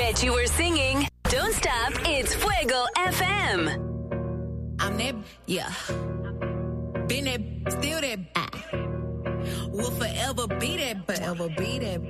Bet you were singing. Don't stop. It's Fuego FM. I'm that, yeah. Been that, still that. Will forever be that.